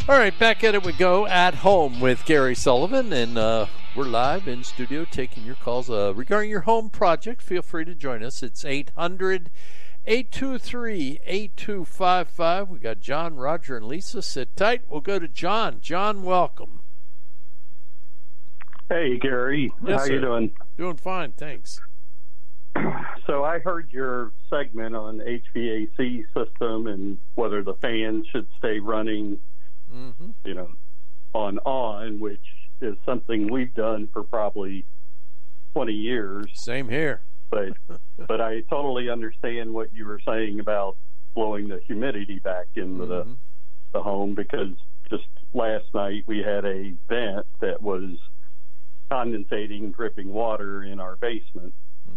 All right, back at it we go at home with Gary Sullivan, and we're live in studio taking your calls regarding your home project. Feel free to join us. It's 800-823-8255. We got John, Roger, and Lisa. Sit tight. We'll go to John. John, welcome. Hey, Gary. Yes, How sir. you doing? Doing fine, thanks. So I heard your segment on HVAC system and whether the fan should stay running, on, which is something we've done for probably 20 years. Same here. But I totally understand what you were saying about blowing the humidity back into the home, because just last night we had a vent that was condensating, dripping water in our basement.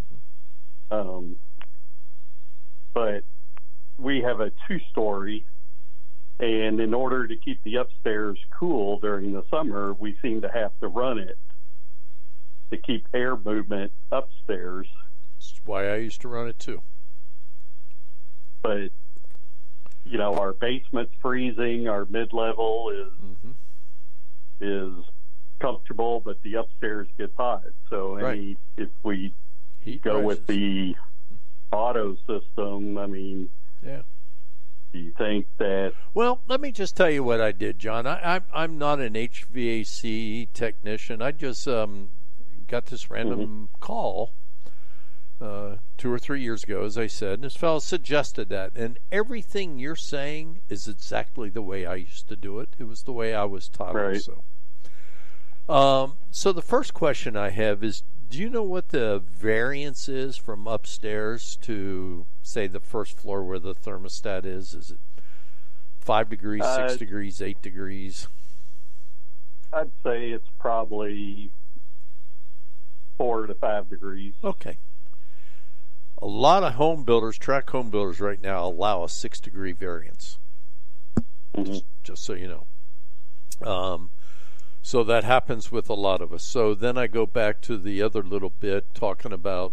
But we have a 2-story, and in order to keep the upstairs cool during the summer, we seem to have to run it to keep air movement upstairs. That's why I used to run it too. But, our basement's freezing, our mid-level is comfortable, but the upstairs gets hot. So if we Heat go rises. with the auto system, do you think that... Well, let me just tell you what I did, John. I'm not an HVAC technician. I just got this random call 2 or 3 years ago, as I said, and this fellow suggested that. And everything you're saying is exactly the way I used to do it. It was the way I was taught Right. also. So the first question I have is, do you know what the variance is from upstairs to, say, the first floor where the thermostat is? Is it 5 degrees, 6 degrees, 8 degrees? I'd say it's probably 4 to 5 degrees. Okay. A lot of home builders, track home builders right now, allow a 6-degree variance. Just so you know. So that happens with a lot of us. So then I go back to the other little bit talking about,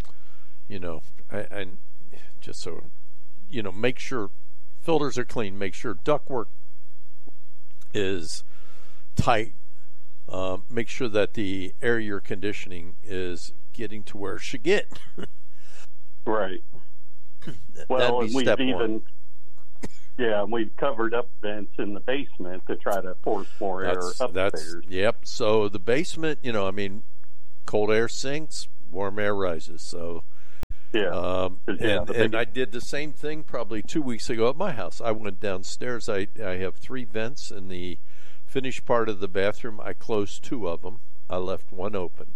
and just so, make sure filters are clean, make sure ductwork is tight, make sure that the air you're conditioning is getting to where it should get. Right. Well, and we've covered up vents in the basement to try to force more air upstairs. Yep. So the basement, cold air sinks, warm air rises. So, and I did the same thing probably 2 weeks ago at my house. I went downstairs. I have 3 vents in the finished part of the bathroom. I closed 2 of them. I left 1 open.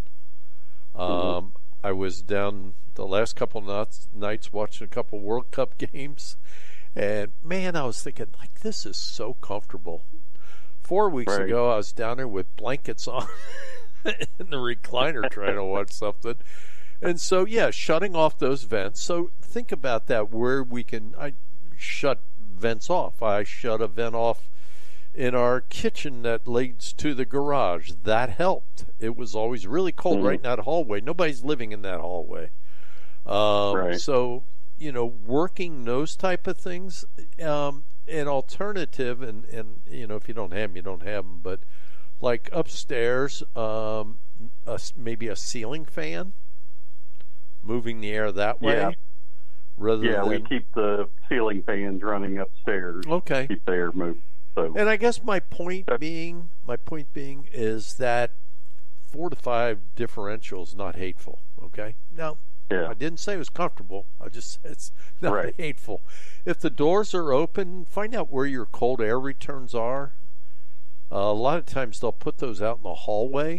I was down the last couple nights watching a couple World Cup games. And, man, I was thinking, this is so comfortable. 4 weeks ago, I was down there with blankets on in the recliner trying to watch something. And so, shutting off those vents. So think about that, where I shut vents off. I shut a vent off in our kitchen that leads to the garage. That helped. It was always really cold right in that hallway. Nobody's living in that hallway. So... working those type of things, an alternative, and if you don't have them, you don't have them, but like upstairs, maybe a ceiling fan, moving the air that way. We keep the ceiling fans running upstairs. Okay. Keep the air moving. So. And I guess my point being is that 4 to 5 differential is not hateful. Okay. Now. Yeah. I didn't say it was comfortable. I just said it's not hateful. If the doors are open, find out where your cold air returns are. A lot of times they'll put those out in the hallway,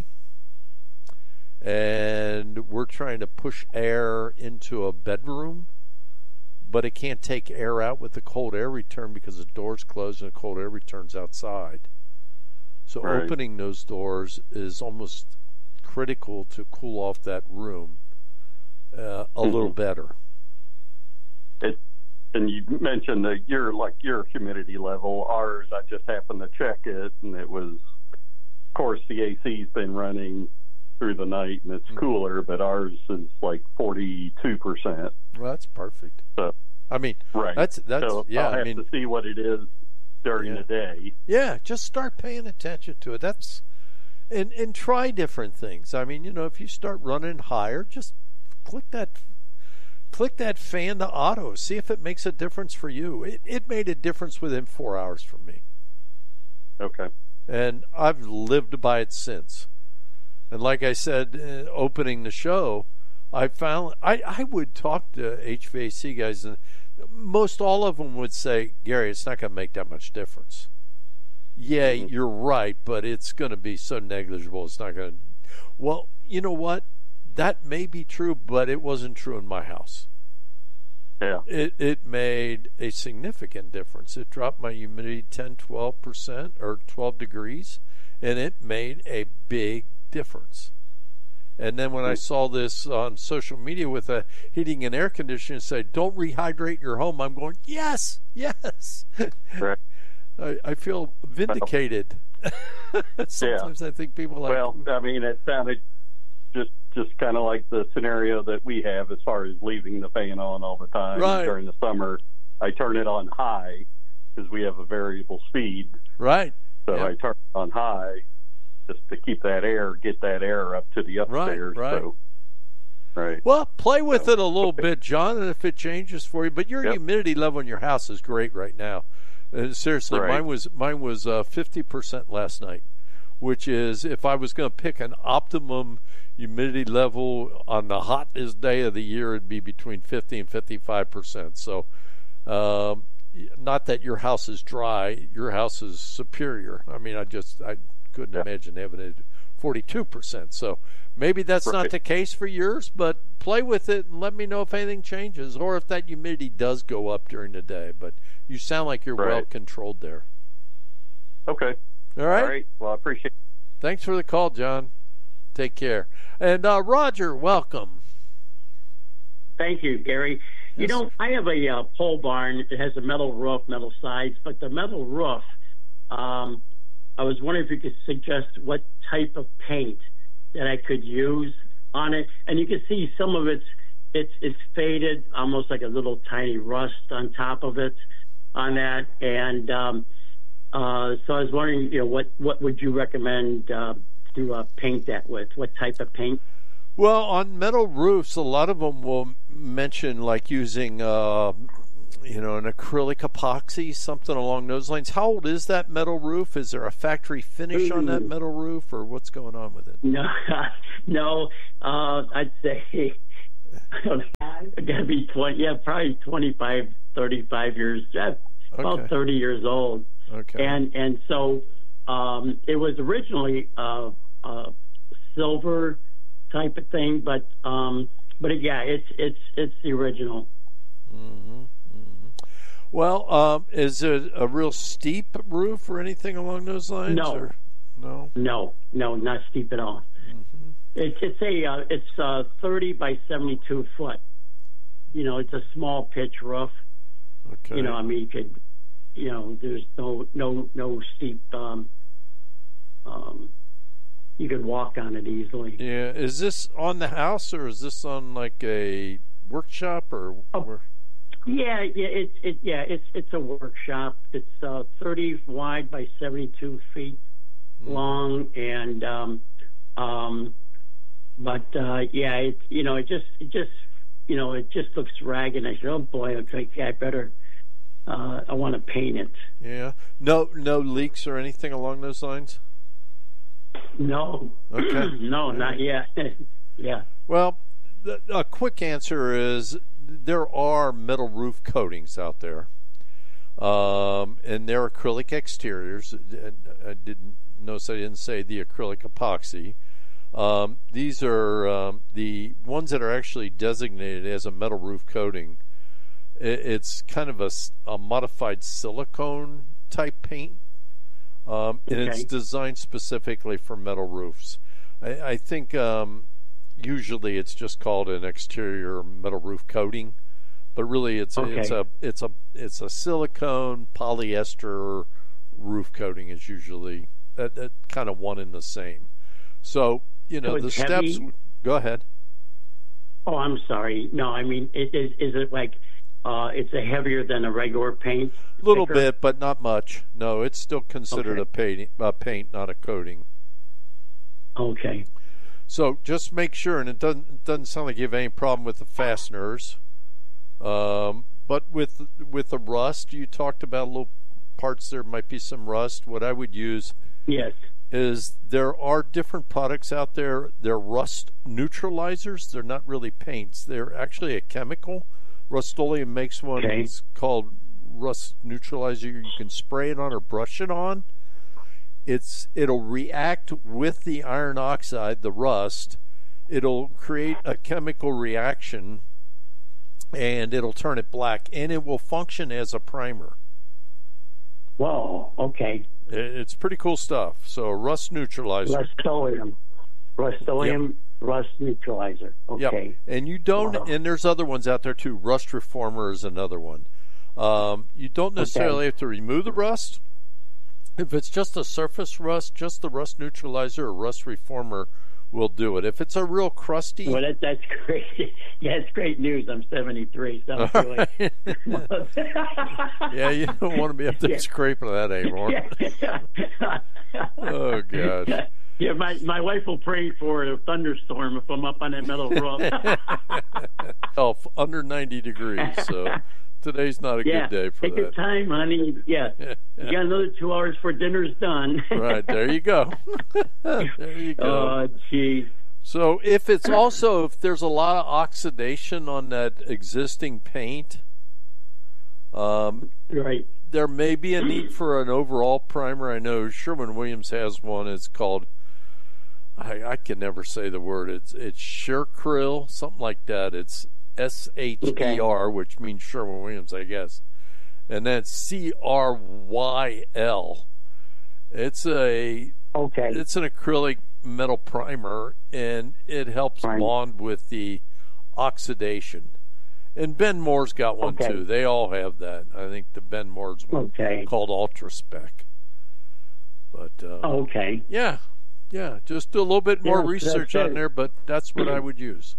and we're trying to push air into a bedroom, but it can't take air out with the cold air return because the door's closed and the cold air returns outside. So opening those doors is almost critical to cool off that room a little better. And you mentioned that your humidity level. Ours, I just happened to check it, and it was, of course, the AC's been running through the night, and it's cooler, but ours is like 42%. Well, that's perfect. So, I mean, that's so yeah. I'll have to see what it is during the day. Yeah, just start paying attention to it. That's and try different things. I mean, if you start running higher, just click that fan to auto. See if it makes a difference for you. It made a difference within 4 hours for me. Okay. And I've lived by it since. And like I said, opening the show, I found I would talk to HVAC guys, and most all of them would say, Gary, it's not going to make that much difference. Yeah, you're right, but it's going to be so negligible. It's not going to. Well, you know what? That may be true, but it wasn't true in my house. Yeah. It made a significant difference. It dropped my humidity 10-12% or 12 degrees, and it made a big difference. And then when I saw this on social media with a heating and air conditioning say, don't rehydrate your home, I'm going, yes. Right. I feel vindicated. Sometimes I think people like... Well, I mean, it sounded just kind of like the scenario that we have as far as leaving the fan on all the time. Right. During the summer, I turn it on high because we have a variable speed. Right. So I turn it on high just to keep get that air up to the upstairs. Right. So, right. Well, play with it a little bit, John, and if it changes for you. But your humidity level in your house is great right now. Seriously, right. mine was 50% last night, which is, if I was going to pick an optimum humidity level on the hottest day of the year, it'd be between 50 and 55%. So, not that your house is dry, your house is superior. I mean, I couldn't imagine having it 42%. So maybe that's not the case for yours, but play with it and let me know if anything changes or if that humidity does go up during the day. But you sound like you're well controlled there. Okay. All right. All right. Well, I appreciate it. Thanks for the call, John. Take care. And Roger, welcome. Thank you, Gary. Yes. I have a pole barn. It has a metal roof, metal sides, but the metal roof, I was wondering if you could suggest what type of paint that I could use on it. And you can see some of it's faded, almost like a little tiny rust on top of it on that. And so I was wondering, what would you recommend to paint that with? What type of paint? Well, on metal roofs, a lot of them will mention like using an acrylic epoxy, something along those lines. How old is that metal roof? Is there a factory finish on that metal roof, or what's going on with it? No. I'd say it's got to be 20. Yeah, probably 25, 35 years. About 30 years old. Okay. And so it was originally a silver type of thing, but yeah, it's the original. Mm-hmm. Well, is it a real steep roof or anything along those lines? No, not steep at all. Mm-hmm. It's 30 by 72 foot. It's a small pitch roof. Okay. I mean, you could, there's no steep. You could walk on it easily. Yeah. Is this on the house or is this on like a workshop or? Yeah, it's a workshop. It's 30 wide by 72 feet long, and it just looks ragged. I said, oh boy, I want to paint it. Yeah, no leaks or anything along those lines. No. Okay. No, not yet. Yeah. Well, a quick answer is, there are metal roof coatings out there, and they're acrylic exteriors. I didn't say the acrylic epoxy. These are the ones that are actually designated as a metal roof coating. It's kind of a modified silicone type paint, and it's designed specifically for metal roofs. I think usually it's just called an exterior metal roof coating, but really it's a silicone polyester roof coating is usually that kind of one and the same. So the steps. Heavy? Go ahead. Oh, I'm sorry. No, I mean, is it like it's a heavier than a regular paint? Little bit, but not much. No, it's still considered a paint, not a coating. Okay. So just make sure, and it doesn't sound like you have any problem with the fasteners. But with the rust, you talked about little parts there might be some rust. What I would use is there are different products out there. They're rust neutralizers. They're not really paints. They're actually a chemical. Rust-Oleum makes one. Okay. It's called rust neutralizer. You can spray it on or brush it on. It'll react with the iron oxide, the rust. It'll create a chemical reaction, and it'll turn it black, and it will function as a primer. Whoa, okay. It's pretty cool stuff. So rust neutralizer. Rust-Oleum, yep. Rust neutralizer. Okay. Yep. And you don't, and there's other ones out there too. Rust reformer is another one. You don't necessarily have to remove the rust. If it's just a surface rust, just the rust neutralizer or rust reformer will do it. If it's a real crusty... Well, that's great. Yeah, it's great news. I'm 73, so I'm feeling... Yeah, you don't want to be up there scraping that anymore. Oh, gosh. Yeah, my wife will pray for a thunderstorm if I'm up on that metal roof. Under 90 degrees, so... Today's not a good day for that. Take your time, honey. Yeah. You got another 2 hours before dinner's done. Right, there you go. There you go. Oh, geez. So if there's a lot of oxidation on that existing paint, right, there may be a need for an overall primer. I know Sherwin-Williams has one. It's called, I can never say the word. It's Shercryl, something like that. It's SHER, which means Sherwin-Williams, I guess, and then CRYL. It's an acrylic metal primer, and it helps bond with the oxidation. And Ben Moore's got one too. They all have that. I think the Ben Moore's one called UltraSpec. But yeah, just do a little bit more research on there, but that's what I would use.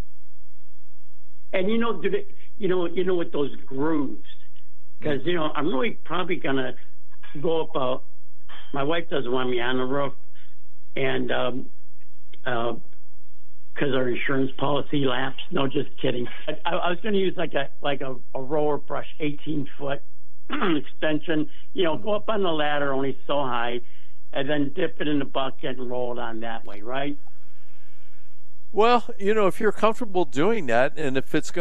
And with those grooves, because I'm really probably gonna go up. My wife doesn't want me on the roof, and because our insurance policy lapsed. No, just kidding. I was going to use like a roller brush, 18-foot extension. Go up on the ladder only so high, and then dip it in the bucket and roll it on that way, right? Well, if you're comfortable doing that, and if it's going